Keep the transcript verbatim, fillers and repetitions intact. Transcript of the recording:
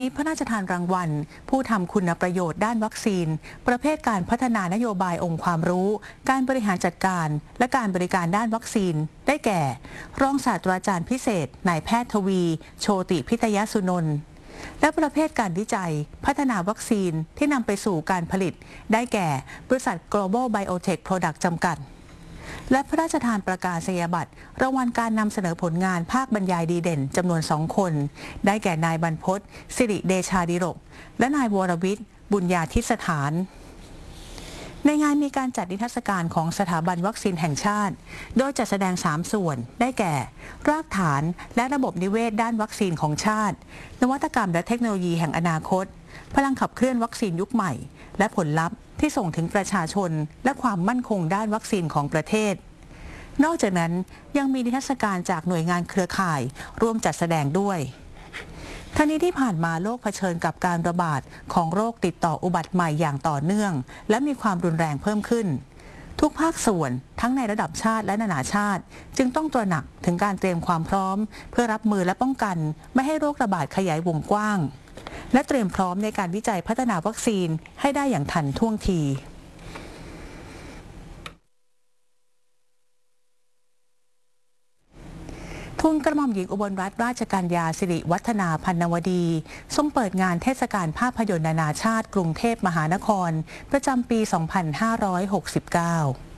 พระราชทานรางวัลผู้ทำคุณประโยชน์ด้านวัคซีนประเภทการพัฒนานโยบายองค์ความรู้การบริหารจัดการและการบริการด้านวัคซีนได้แก่รองศาสตราจารย์พิเศษนายแพทย์ทวีโชติพิทยสุนนท์และประเภทการวิจัยพัฒนาวัคซีนที่นำไปสู่การผลิตได้แก่บริษัท Global Biotech Product จำกัดและพระราชทานประกาศนียบัตรรางวัลการนำเสนอผลงานภาคบรรยายดีเด่นจำนวนสองคนได้แก่นายบรรพตสิริเดชาดิรกและนายวรวิทย์บุญญาธิสถานในงานมีการจัดนิทรรศการของสถาบันวัคซีนแห่งชาติโดยจัดแสดงสามส่วนได้แก่รากฐานและระบบนิเวศด้านวัคซีนของชาตินวัตกรรมและเทคโนโลยีแห่งอนาคตพลังขับเคลื่อนวัคซีนยุคใหม่และผลลัพธ์ที่ส่งถึงประชาชนและความมั่นคงด้านวัคซีนของประเทศนอกจากนั้นยังมีนิทรรศการจากหน่วยงานเครือข่ายร่วมจัดแสดงด้วยทั้งนี้ที่ผ่านมาโลกเผชิญกับการระบาดของโรคติดต่ออุบัติใหม่อย่างต่อเนื่องและมีความรุนแรงเพิ่มขึ้นทุกภาคส่วนทั้งในระดับชาติและนานาชาติจึงต้องตระหนักถึงการเตรียมความพร้อมเพื่อรับมือและป้องกันไม่ให้โรคระบาดขยายวงกว้างและเตรียมพร้อมในการวิจัยพัฒนาวัคซีนให้ได้อย่างทันท่วงทีทูลกระหม่อมหญิงอุบลรัตนราชกัญญาสิริวัฒนาพันนวดีทรงเปิดงานเทศกาลภาพยนตร์นานาชาติกรุงเทพมหานครประจำปี สองพันห้าร้อยหกสิบเก้า